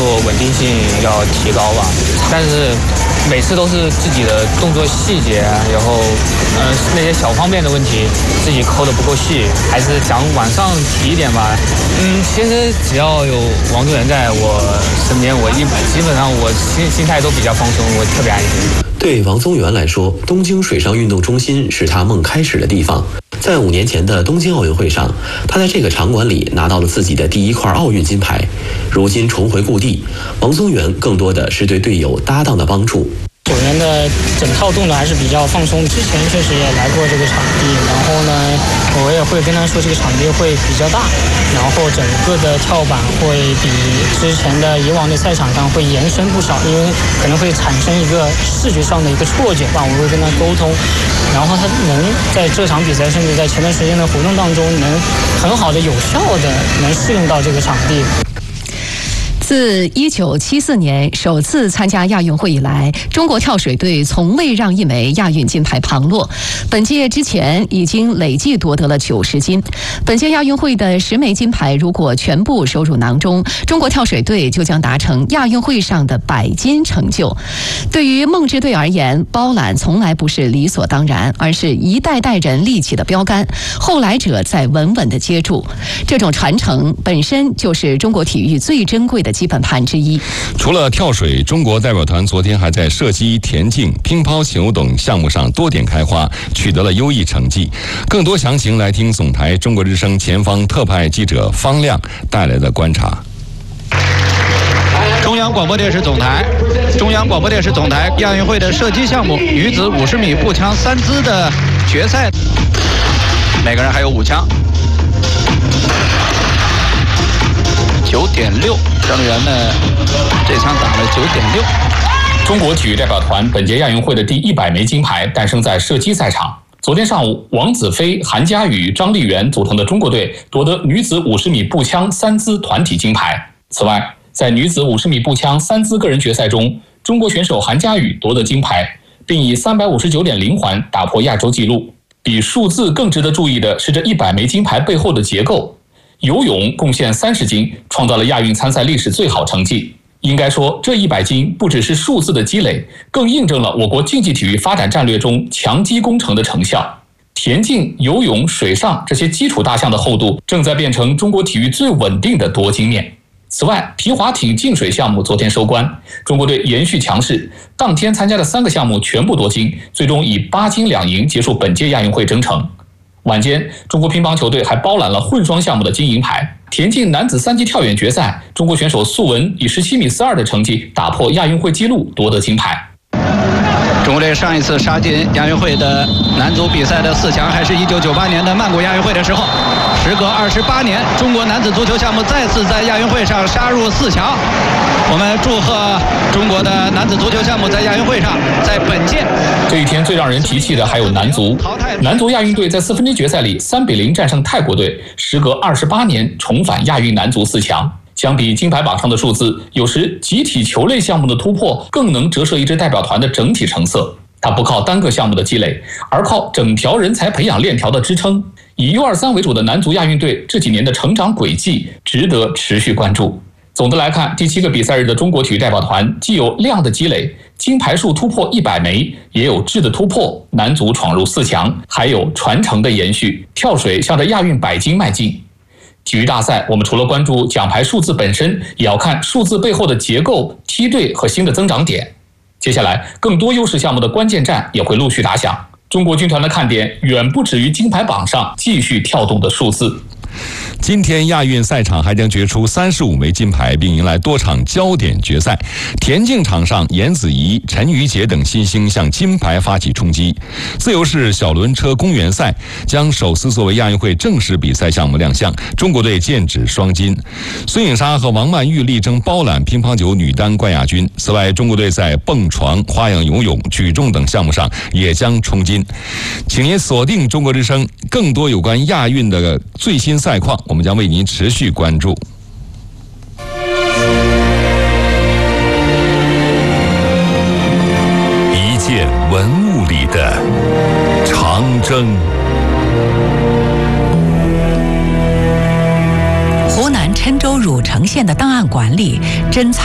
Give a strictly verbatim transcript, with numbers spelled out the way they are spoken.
作稳定性要提高吧。但是每次都是自己的动作细节，然后呃那些小方面的问题自己抠得不够细，还是想往上提一点吧。嗯，其实只要有王宗源在我身边，我一基本上我心心态都比较放松，我特别安心。 对王宗源来说，东京水上运动中心是他梦开始的地方。在五年前的东京奥运会上，他在这个场馆里拿到了自己的第一块奥运金牌。如今重回故地，王宗源更多的是对队友搭档的帮助。 九年的整套动作还是比较放松，之前确实也来过这个场地，然后呢，我也会跟他说这个场地会比较大，然后整个的跳板会比之前的以往的赛场上会延伸不少，因为可能会产生一个视觉上的一个错觉吧，我会跟他沟通，然后他能在这场比赛，甚至在前段时间的活动当中，能很好的、有效的能适应到这个场地。 自一九七四年首次参加亚运会以来，中国跳水队从未让一枚亚运金牌旁落。本届之前已经累计夺得了九十金。本届亚运会的十枚金牌如果全部收入囊中，中国跳水队就将达成亚运会上的百金成就。对于梦之队而言，包揽从来不是理所当然，而是一代代人立起的标杆，后来者在稳稳地接住。这种传承本身就是中国体育最珍贵的基本盘之一。 除了跳水，中国代表团昨天还在射击、田径、乒乓球等项目上多点开花，取得了优异成绩。更多详情来听总台中国之声前方特派记者方亮带来的观察。 中央广播电视总台，中央广播电视总台亚运会的射击项目女子五十米步枪三姿的决赛，每个人还有五枪。九点六，张元呢这枪打了九点六。 中国体育代表团本届亚运会的第一百枚金牌诞生在射击赛场。昨天上午，王子飞、韩佳宇、张丽媛组成的中国队夺得女子五十米步枪三姿团体金牌。此外，在女子五十米步枪三姿个人决赛中，中国选手韩佳宇夺得金牌，并以三百五十九点零环打破亚洲纪录。比数字更值得注意的是这一百枚金牌背后的结构。游泳贡献三十金，创造了亚运参赛历史最好成绩。应该说，这一百金不只是数字的积累，更印证了我国竞技体育发展战略中强基工程的成效。田径、游泳、水上这些基础大项的厚度，正在变成中国体育最稳定的夺金面。此外，皮划艇进水项目昨天收官，中国队延续强势，当天参加的三个项目全部夺金，最终以八金两银结束本届亚运会征程。晚间，中国乒乓球队还包揽了混双项目的金银牌。田径男子三级跳远决赛，中国选手素文以十七米四二的成绩打破亚运会纪录，夺得金牌。 中国队上一次杀进亚运会的男足比赛的四强，还是一九九八年的曼谷亚运会的时候。时隔二十八年，中国男子足球项目再次在亚运会上杀入四强。我们祝贺中国的男子足球项目在亚运会上，在本届。 这一天最让人提气的还有男足。男足亚运队在四分之一决赛里三比零战胜泰国队，时隔二十八年重返亚运男足四强。相比金牌榜上的数字，有时集体球类项目的突破更能折射一支代表团的整体成色。它不靠单个项目的积累，而靠整条人才培养链条的支撑。以 U 二三 为主的男足亚运队这几年的成长轨迹值得持续关注。总的来看，第七个比赛日的中国体育代表团既有量的积累，金牌数突破一百枚，也有质的突破，男足闯入四强，还有传承的延续，跳水向着亚运百金迈进。体育大赛，我们除了关注奖牌数字本身，也要看数字背后的结构、梯队和新的增长点。接下来，更多优势项目的关键战也会陆续打响。中国军团的看点远不止于金牌榜上继续跳动的数字。 今天亚运赛场还将决出三十五枚金牌，并迎来多场焦点决赛。田径场上，严子怡、陈瑜杰等新星向金牌发起冲击。自由式小轮车公园赛将首次作为亚运会正式比赛项目亮相，中国队剑指双金。孙颖莎和王曼玉力争包揽乒乓球女单冠亚军。此外，中国队在蹦床、花样游泳、举重等项目上也将冲金。请您锁定中国之声，更多有关亚运的最新赛况，我们将为您持续关注。 一件文物里的长征。 湖南郴州汝城县的档案馆里珍藏